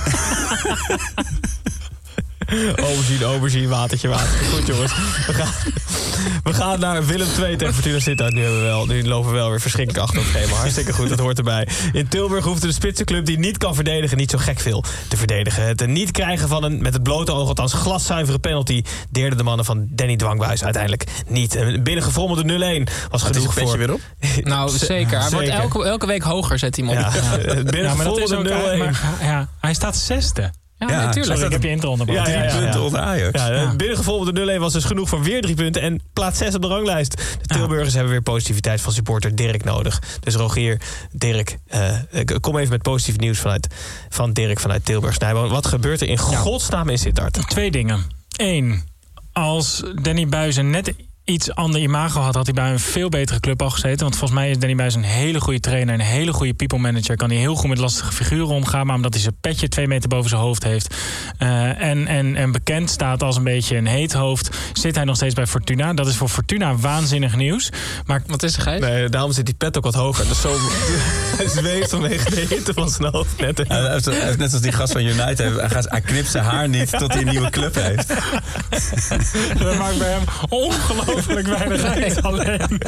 Aubergine, watertje. Goed, jongens. We gaan naar Willem II tegen Fortuna Sittard. Nu lopen we wel weer verschrikkelijk achter op het schema. Hartstikke goed, dat hoort erbij. In Tilburg hoeft de spitsenclub die niet kan verdedigen... niet zo gek veel te verdedigen. Het niet krijgen van een met het blote oog... althans glaszuivere penalty... deerden de mannen van Danny Dwangbuis uiteindelijk niet. Een binnengevommelde 0-1 was genoeg voor... weer op? Nou, zeker. Hij wordt elke week hoger, zet hij hem op. Binnengevommelde 0-1. Hij staat 6e. Ja, natuurlijk. Sorry, ik heb je intro onderbroken. 3 punten onder Ajax. Binnengevolgde 0-1 was dus genoeg voor weer 3 punten... en plaats 6 op de ranglijst. De Tilburgers hebben weer positiviteit van supporter Dirk nodig. Dus Rogier, Dirk, kom even met positief nieuws van Dirk vanuit Tilburg. Snijboom. Wat gebeurt er in godsnaam in Sittard? 2 dingen. 1. Als Danny Buijs net iets ander imago had hij bij een veel betere club al gezeten. Want volgens mij is Danny Buijs een hele goede trainer... een hele goede people manager. Kan hij heel goed met lastige figuren omgaan... maar omdat hij zijn petje 2 meter boven zijn hoofd heeft... en bekend staat als een beetje een heet hoofd... zit hij nog steeds bij Fortuna. Dat is voor Fortuna waanzinnig nieuws. Maar wat is er, Gijs? Nee, daarom zit die pet ook wat hoger. Dus zo, hij zweeft vanwege de hitte van zijn hoofd. Hij heeft net als die gast van United... hij knipt zijn haar niet tot hij een nieuwe club heeft. Dat maakt bij hem ongelooflijk weinig uit alleen.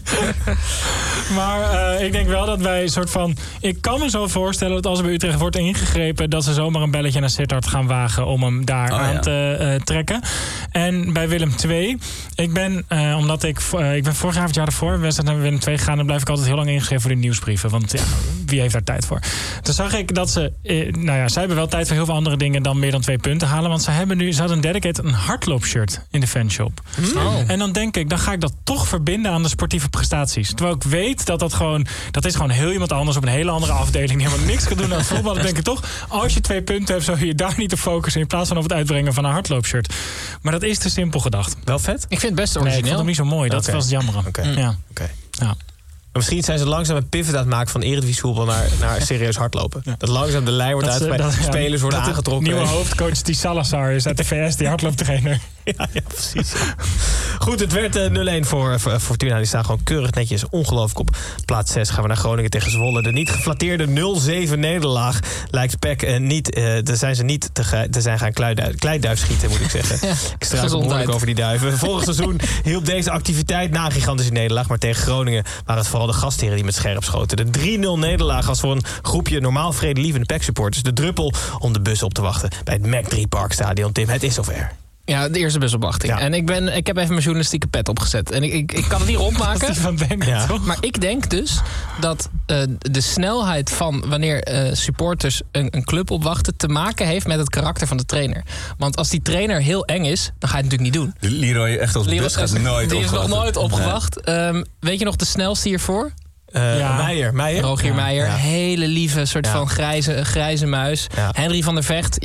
Maar ik denk wel dat wij soort van... Ik kan me zo voorstellen dat als er bij Utrecht wordt ingegrepen... dat ze zomaar een belletje naar Sittard gaan wagen... om hem daar aan te trekken. En bij Willem II... Ik ben vorig jaar of het jaar ervoor... wedstrijd naar Willem II gegaan... en blijf ik altijd heel lang ingeschreven voor de nieuwsbrieven. Want wie heeft daar tijd voor? Toen zag ik dat ze... zij hebben wel tijd voor heel veel andere dingen... dan meer dan 2 punten halen. Want ze hadden een dedicated een hardloopshirt in de fanshop. En dan denk ik, dan ga ik dat toch verbinden aan de sportieve prestaties. Terwijl ik weet dat dat is gewoon heel iemand anders op een hele andere afdeling die helemaal niks kan doen aan het voetbal. Dan denk ik toch, als je 2 punten hebt, zou je daar niet op focussen in plaats van op het uitbrengen van een hardloopshirt. Maar dat is te simpel gedacht. Wel vet? Ik vind het best origineel. Nee, ik vond hem niet zo mooi. Dat was het jammer. Ja. Maar misschien zijn ze langzaam een pivot aan het maken van Eredivisie voetbal naar serieus hardlopen. Ja. Dat langzaam de lijn wordt uitgebreid. Spelers worden aangetrokken. Nieuwe hoofdcoach die Salazar is uit de VS, die hardlooptrainer. Ja, precies. Goed, het werd 0-1 voor Fortuna. Die staan gewoon keurig netjes. Ongelooflijk op plaats 6 gaan we naar Groningen tegen Zwolle. De niet geflatteerde 0-7 nederlaag lijkt PEC niet... Daar zijn ze niet te zijn gaan kleiduif schieten, moet ik zeggen. Ja, ik struikel behoorlijk over die duiven. Vorig seizoen hielp deze activiteit na een gigantische nederlaag. Maar tegen Groningen waren het vooral de gastheren die met scherp schoten. De 3-0 nederlaag was voor een groepje normaal vredelievende PEC-supporters de druppel om de bus op te wachten bij het Mac 3 Parkstadion. Tim, het is zover. Ja, de eerste busopwachting. Ja. En ik heb even mijn journalistieke pet opgezet. En ik kan het niet rondmaken. Maar ik denk dus dat de snelheid van wanneer supporters een club opwachten te maken heeft met het karakter van de trainer. Want als die trainer heel eng is, dan ga je het natuurlijk niet doen. Leroy echt als bus gaat nooit Die is nog nooit opgewacht. Nee. Weet je nog de snelste hiervoor? Meijer. Rogier Meijer. Hele lieve soort van grijze muis. Ja. Henry van der Vecht.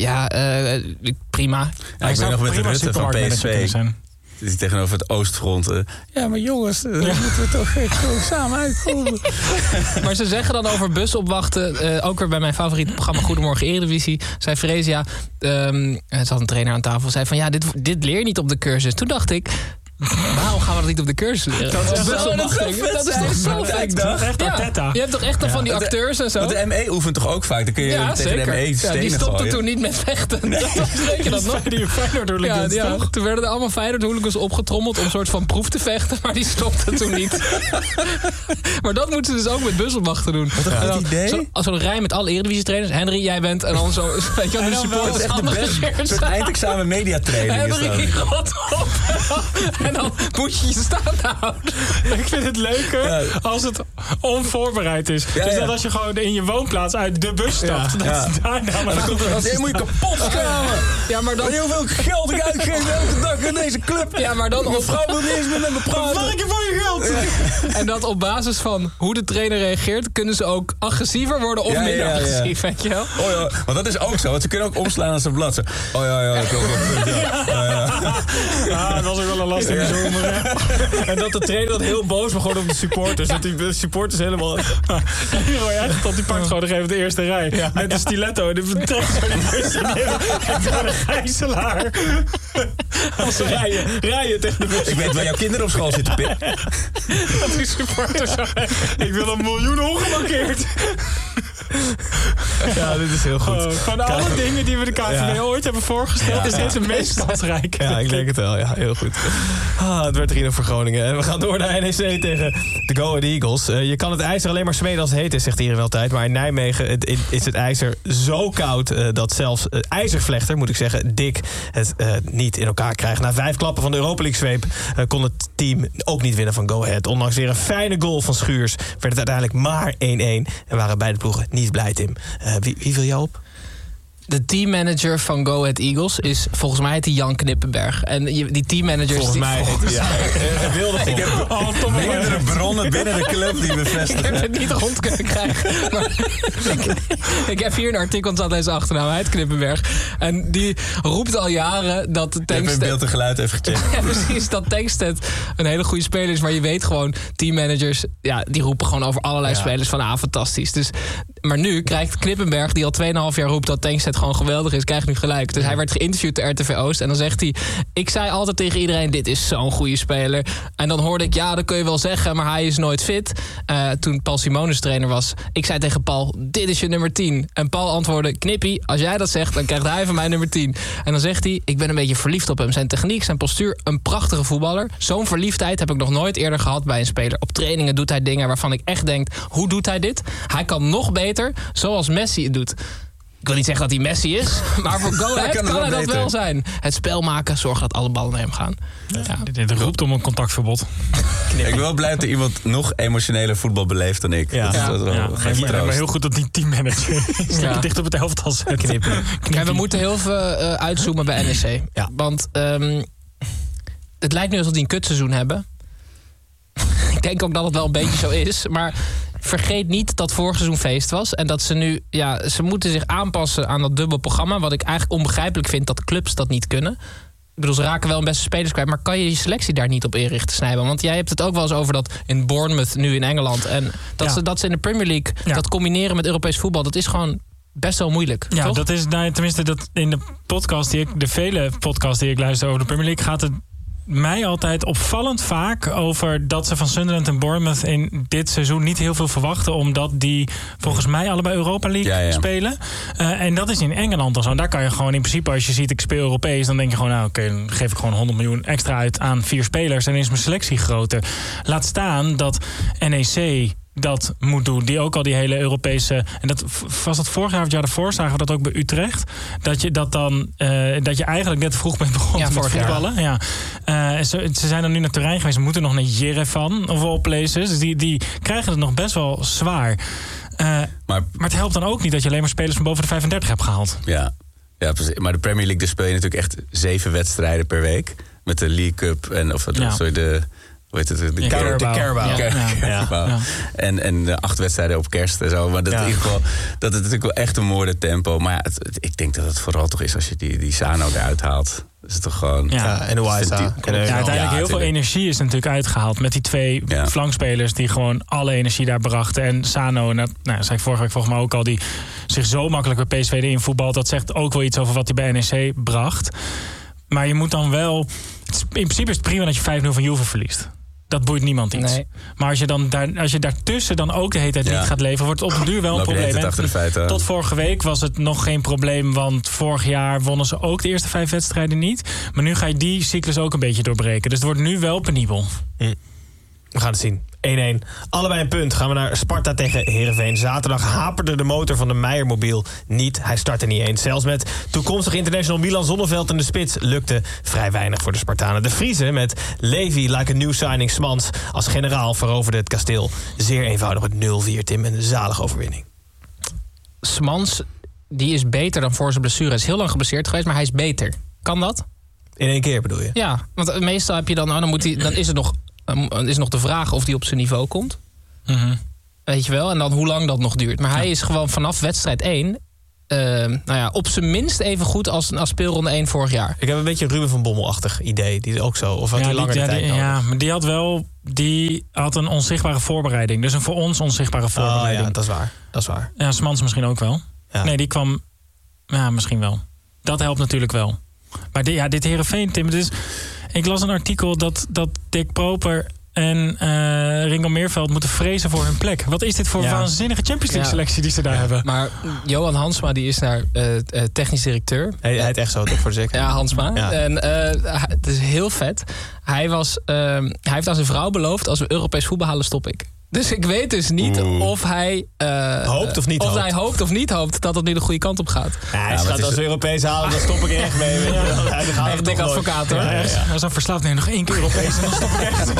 Prima. Ja, ik ben nog met de Rutte van PSV. Zit hij tegenover het Oostfront. Ja, maar jongens, daar moeten we toch gewoon samen uitkomen. Maar ze zeggen dan over busopwachten... ook weer bij mijn favoriete programma Goedemorgen Eredivisie... zei Fresia, er zat een trainer aan tafel... zei van dit leer je niet op de cursus. Toen dacht ik... Waarom gaan we dat niet op de cursus leren? Dat is zo vet. Echt Arteta. Je hebt toch echt van die acteurs en zo? Want de ME oefent toch ook vaak? Dan kun je tegen de ME stenen die stopte gooien. toen niet met vechten. Weet je dat nog? Die Feyenoord-hooligans, toch? Toen werden er allemaal Feyenoord-hooligans opgetrommeld om een soort van proef te vechten, maar die stopte toen niet. Maar dat moeten ze dus ook met Busselwachten doen. Wat een goed idee. Zo'n rij met alle Eredivisie-trainers. Henry, jij bent. En dan zo, weet je wel, de supporters. Dat is echt de beste. Een soort eindexamen mediatraining is dat. Henry, rot op. En dan moet je je staande houden. Ik vind het leuker als het onvoorbereid is. Dus dat als je gewoon in je woonplaats uit de bus stapt. Dat is daarna maar dan komt moet je kapot schamen. Ja, maar dan... Weet je hoeveel geld ik uitgeef elke dag in deze club? Ja, maar dan... Mijn vrouw wil niet eens meer met me praten. Wat ik voor je geld? Ja. En dat op basis van hoe de trainer reageert, kunnen ze ook agressiever worden of minder agressief, weet je wel? Oh ja, want dat is ook zo. Want ze kunnen ook omslaan als ze blad. Oh ja, dat klopt. Ja, dat was ook wel een lastige zomer. En dat de trainer dat heel boos wordt op de supporters. Dat die supporters helemaal... Die pakt gewoon nog even de eerste rij. Ja, met een stiletto. En die trekt zo die bus in. En een gijzelaar. Als ze rijden tegen de bus. Ik weet waar jouw kinderen op school zitten, Pip. Dat die supporters zeggen, ik wil 1 miljoen ongemarkeerd. Ja, dit is heel goed. Van alle dingen die we de KVB ooit hebben voorgesteld, is dit de meest kansrijk. Ja, ik denk het wel. Ja, heel goed. Het werd 3-0 voor Groningen. En we gaan door naar NEC tegen de Go Ahead Eagles. Je kan het ijzer alleen maar smeden als het heet is, zegt iedereen altijd. Maar in Nijmegen is het ijzer zo koud dat zelfs ijzervlechter, moet ik zeggen, Dick, het niet in elkaar krijgt. Na 5 klappen van de Europa League zweep kon het team ook niet winnen van Go Ahead. Ondanks weer een fijne goal van Schuurs werd het uiteindelijk maar 1-1. En waren beide ploegen niet blij, Tim. Wie viel jou op? De teammanager van Go Ahead Eagles is, volgens mij heet hij Jan Knippenberg. En die teammanagers... Volgens mij heet hij... Ik heb meerdere bronnen binnen de club die bevestigen. Ik heb het niet rond kunnen krijgen. Maar ik heb hier een artikel, staat deze achternaam, hij heet Knippenberg. En die roept al jaren dat Tankstedt... Ik heb in beeld en geluid even gecheckt. Ja, precies, dat Tankstedt een hele goede speler is. Maar je weet gewoon, teammanagers, die roepen gewoon over allerlei spelers van fantastisch. Dus, maar nu krijgt Knippenberg, die al 2,5 jaar roept dat Tankstedt gewoon geweldig is, krijgt nu gelijk. Dus hij werd geïnterviewd door RTV Oost en dan zegt hij, ik zei altijd tegen iedereen, dit is zo'n goede speler. En dan hoorde ik, dat kun je wel zeggen, maar hij is nooit fit. Toen Paul Simonis trainer was, ik zei tegen Paul, dit is je nummer 10. En Paul antwoordde, Knippie, als jij dat zegt, dan krijgt hij van mij nummer 10. En dan zegt hij, ik ben een beetje verliefd op hem. Zijn techniek, zijn postuur, een prachtige voetballer. Zo'n verliefdheid heb ik nog nooit eerder gehad bij een speler. Op trainingen doet hij dingen waarvan ik echt denk, hoe doet hij dit? Hij kan nog beter, zoals Messi het doet. Ik wil niet zeggen dat hij Messi is, maar voor Go Ahead kan hij dat wel zijn. Het spel maken, zorgen dat alle ballen naar hem gaan. Dit roept om een contactverbod. Ik ben wel blij dat er iemand nog emotionele voetbal beleeft dan ik. Dat is wel maar heel goed dat die teammanager dicht op het elftal zet. Knippen. En we moeten heel veel uitzoomen bij NEC. Ja. Want het lijkt nu alsof die een kutseizoen hebben. Ik denk ook dat het wel een beetje zo is, maar... Vergeet niet dat vorig seizoen feest was. En dat ze nu, ze moeten zich aanpassen aan dat dubbel programma. Wat ik eigenlijk onbegrijpelijk vind dat clubs dat niet kunnen. Ik bedoel, ze raken wel een beste spelers kwijt. Maar kan je je selectie daar niet op inrichten, Snijboom? Want jij hebt het ook wel eens over dat in Bournemouth, nu in Engeland. En dat ze in de Premier League dat combineren met Europees voetbal. Dat is gewoon best wel moeilijk. Ja, toch? Dat is tenminste dat in de podcast de vele podcasts die ik luister over de Premier League gaat het mij altijd opvallend vaak over dat ze van Sunderland en Bournemouth in dit seizoen niet heel veel verwachten, omdat die volgens mij allebei Europa League spelen. En dat is in Engeland al zo. En daar kan je gewoon in principe, als je ziet ik speel Europees, dan denk je gewoon, oké, dan geef ik gewoon 100 miljoen extra uit aan 4 spelers en is mijn selectie groter. Laat staan dat NEC dat moet doen. Die ook al die hele Europese... En dat was dat vorig jaar of het jaar daarvoor, zagen we dat ook bij Utrecht. Dat je dat dan... dat je eigenlijk net vroeg bent begonnen met voetballen. Ja. Ze zijn dan nu naar Turijn geweest. Ze moeten nog naar Yerevan of all places. Dus die krijgen het nog best wel zwaar. Maar het helpt dan ook niet dat je alleen maar spelers van boven de 35 hebt gehaald. Ja, precies. Maar de Premier League, daar speel je natuurlijk echt 7 wedstrijden per week. Met de League Cup en hoe heet het? De Carabao. Ja. En de 8 wedstrijden op kerst en zo. Maar dat, in ieder geval, dat het natuurlijk wel echt een moordentempo. Maar ik denk dat het vooral toch is als je die Sano eruit haalt. Dat is toch gewoon... en de Waisa. Uiteindelijk heel veel energie is natuurlijk uitgehaald. Met die 2 flankspelers die gewoon alle energie daar brachten. En Sano, zei ik vorige week volgens mij ook al, die zich zo makkelijk bij PSV in voetbal. Dat zegt ook wel iets over wat hij bij NEC bracht. Maar je moet dan wel... In principe is het prima dat je 5-0 van Juve verliest. Dat boeit niemand iets. Nee. Maar als je daartussen dan ook de hele tijd niet gaat leveren, wordt het op een duur wel een probleem. Tot vorige week was het nog geen probleem, want vorig jaar wonnen ze ook de eerste 5 wedstrijden niet. Maar nu ga je die cyclus ook een beetje doorbreken. Dus het wordt nu wel penibel. We gaan het zien. 1-1. Allebei een punt. Gaan we naar Sparta tegen Heerenveen. Zaterdag haperde de motor van de Meijermobiel niet. Hij startte niet eens. Zelfs met toekomstig international Milan Zonneveld in de spits lukte vrij weinig voor de Spartanen. De Friese met Levy, like a new signing Smans als generaal veroverde het kasteel. Zeer eenvoudig met 0-4, Tim. En een zalige overwinning. Smans, die is beter dan voor zijn blessure. Hij is heel lang geblesseerd geweest, maar hij is beter. Kan dat? In 1 keer bedoel je? Ja, want meestal heb je dan is het nog de vraag of hij op zijn niveau komt. Mm-hmm. Weet je wel? En dan hoe lang dat nog duurt. Maar hij is gewoon vanaf wedstrijd 1... op zijn minst even goed als speelronde 1 vorig jaar. Ik heb een beetje een Ruben van Bommel-achtig idee. Die is ook zo. Of had hij langer de tijd nodig? Ja, maar die had een onzichtbare voorbereiding. Dus een voor ons onzichtbare voorbereiding. Ja, dat is waar. Ja, Smans misschien ook wel. Ja. Nee, die kwam... Ja, misschien wel. Dat helpt natuurlijk wel. Maar dit Heerenveen, Tim, ik las een artikel dat Dick Proper en Ringo Meerveld moeten vrezen voor hun plek. Wat is dit voor waanzinnige Champions League selectie die ze daar hebben? Maar Johan Hansma, die is daar technisch directeur. Hij heet echt zo, toch voor de zekerheid? Ja, Hansma. Ja. En het is heel vet. Hij heeft aan zijn vrouw beloofd, als we Europees voetbal halen, stop ik. Dus ik weet dus niet of hij hoopt of niet hij hoopt of niet hoopt dat het nu de goede kant op gaat. Als we Europees halen, dan stop ik er echt mee. Echt dik advocaat, hoor. Als hij verslaafd nog 1 keer Europees en dan stop ik echt.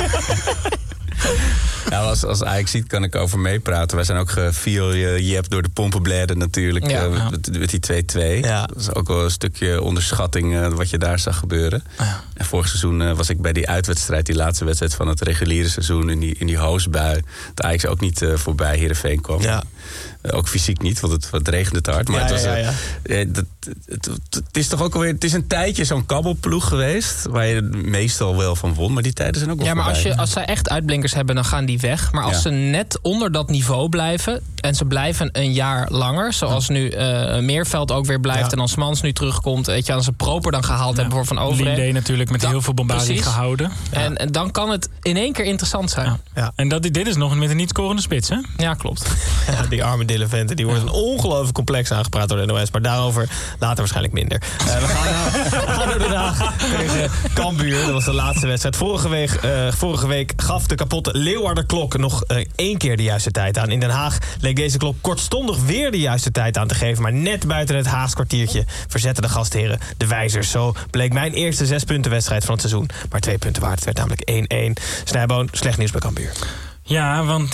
Nou, als Ajax ziet, kan ik over meepraten. Wij zijn ook geviel-jept door de pompenbladen natuurlijk. Met die 2-2. Ja. Dat is ook wel een stukje onderschatting wat je daar zag gebeuren. Ja. En vorig seizoen was ik bij die uitwedstrijd, die laatste wedstrijd van het reguliere seizoen, in die hoosbui. Dat Ajax ook niet voorbij Heerenveen kwam. Ja. Ook fysiek niet, want het regende te hard. Maar het is toch ook alweer... Het is een tijdje zo'n kabbelploeg geweest, waar je meestal wel van won. Maar die tijden zijn ook wel voorbij. Maar als zij echt uitblinkers hebben, dan gaan die weg. Maar als ze net onder dat niveau blijven, en ze blijven een jaar langer, zoals nu Meerveld ook weer blijft en dan Smans nu terugkomt, weet je, als ze Proper dan gehaald hebben voor Van Overheem. Linde natuurlijk met heel veel bombardie gehouden. Ja. En dan kan het in 1 keer interessant zijn. Ja. En dit is nog met een niet scorende spits, hè? Ja, klopt. Ja, die arme Dylan Vente, die wordt een ongelooflijk complex aangepraat door de NOS. Maar daarover later waarschijnlijk minder. We gaan door Den Haag tegen Cambuur. Dat was de laatste wedstrijd. Vorige week gaf de kapotte Leeuwarder-klok nog 1 keer de juiste tijd aan. In Den Haag leek deze klok kortstondig weer de juiste tijd aan te geven. Maar net buiten het Haags kwartiertje verzetten de gastheren de wijzers. Zo bleek mijn eerste 6-puntenwedstrijd van het seizoen. Maar 2 punten waard. Het werd namelijk 1-1. Snijboon, slecht nieuws bij Cambuur. Ja, want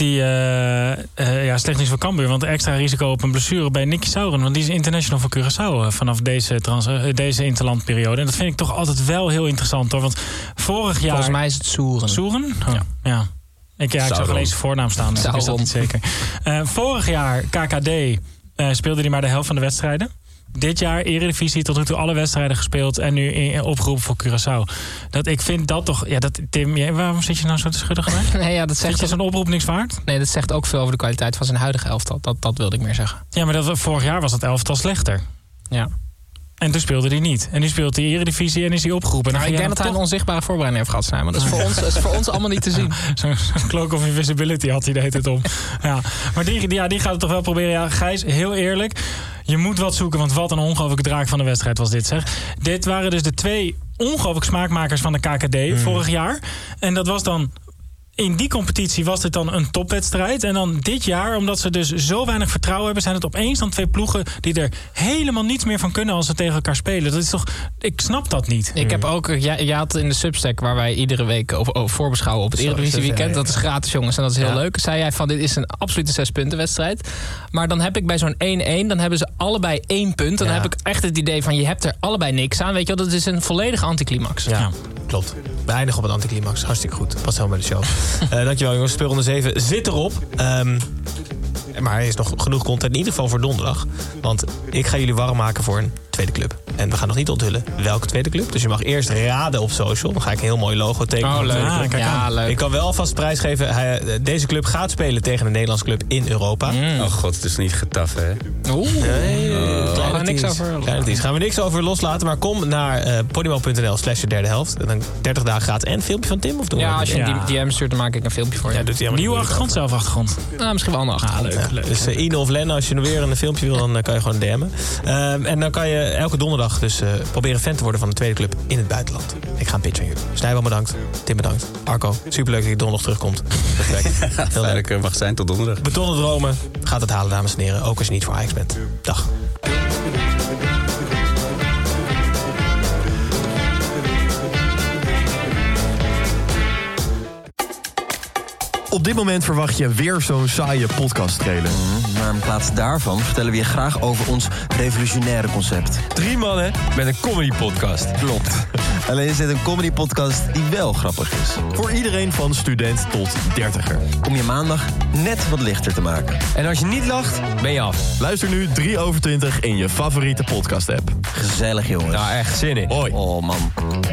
slecht nieuws voor Cambuur. Want extra risico op een blessure bij Nicky Sauren. Want die is international voor Curaçao vanaf deze interlandperiode. En dat vind ik toch altijd wel heel interessant, hoor. Want vorig jaar... Volgens mij is het Soeren. Soeren? Oh, ja. Ik zag alleen zijn voornaam staan, dus ik wist dat niet zeker. Vorig jaar, KKD, speelde hij maar de helft van de wedstrijden. Dit jaar Eredivisie, tot nu toe alle wedstrijden gespeeld en nu opgeroepen voor Curaçao. Ik vind dat toch... Ja, Tim, waarom zit je nou zo te schudden gelijk? Nee, dat zegt zo'n oproep niks waard? Nee, dat zegt ook veel over de kwaliteit van zijn huidige elftal. Dat wilde ik meer zeggen. Ja, maar vorig jaar was dat elftal slechter. Ja. En toen speelde hij niet. En nu speelt hij Eredivisie en is hij opgeroepen. Nou, ik denk dat hij een onzichtbare voorbereiding heeft gehad, Snijman. Dat is voor ons allemaal niet te zien. Zo'n cloak of invisibility had hij de hele tijd om. Ja. Maar die gaat het toch wel proberen. Ja, Gijs, heel eerlijk. Je moet wat zoeken, want wat een ongelooflijke draak van de wedstrijd was dit, zeg. Dit waren dus de 2 ongelooflijk smaakmakers van de KKD vorig jaar. En dat was dan... In die competitie was dit dan een topwedstrijd. En dan dit jaar, omdat ze dus zo weinig vertrouwen hebben, zijn het opeens dan 2 ploegen die er helemaal niets meer van kunnen als ze tegen elkaar spelen. Dat is toch... Ik snap dat niet. Ik heb ook... Je had in de Substack, waar wij iedere week voorbeschouwen op het Eredivisie weekend. Dat is gratis, jongens. En dat is heel leuk. Zei jij van, dit is een absolute 6-puntenwedstrijd. Maar dan heb ik bij zo'n 1-1, dan hebben ze allebei 1 punt. Dan heb ik echt het idee van, je hebt er allebei niks aan. Weet je wel, dat is een volledige anticlimax. Ja, klopt. We eindigen op een anticlimax. Hartstikke goed. Past helemaal bij de show. Dankjewel, jongens. Speelronde 7 zit erop. Maar er is nog genoeg content, in ieder geval voor donderdag. Want ik ga jullie warm maken voor een tweede club. En we gaan nog niet onthullen welke tweede club. Dus je mag eerst raden op social. Dan ga ik een heel mooi logo tekenen. Oh, leuk. Leuk. Ik kan wel alvast prijsgeven. Deze club gaat spelen tegen een Nederlandse club in Europa. Oh god, het is niet getaf, hè? Gaan we niks over loslaten. Maar kom naar podimo.nl/derdehelft. En dan 30 dagen gratis. En een filmpje van Tim? Of doen als je een DM stuurt, dan maak ik een filmpje voor je. Nieuwe achtergrond, zelf achtergrond. Nou, misschien wel een achtergrond. Leuk. Dus Ine of Len, als je nog weer een filmpje wil, dan kan je gewoon DM'en. En dan kan je elke donderdag dus proberen fan te worden van de tweede club in het buitenland. Ik ga een pitch aan jullie. Snijboom bedankt. Tim bedankt. Arco, superleuk dat je donderdag terugkomt. Heel leuk mag zijn tot donderdag. Betonnen dromen. Gaat het halen, dames en heren. Ook als je niet voor Ajax bent. Dag. Op dit moment verwacht je weer zo'n saaie podcast-trailer. Maar in plaats daarvan vertellen we je graag over ons revolutionaire concept. 3 mannen met een comedy-podcast. Klopt. Alleen is dit een comedy-podcast die wel grappig is. Voor iedereen van student tot 30er. Om je maandag net wat lichter te maken. En als je niet lacht, ben je af. Luister nu 3/20 in je favoriete podcast-app. Gezellig, jongens. Nou, echt zin in. Hoi. Oh, man.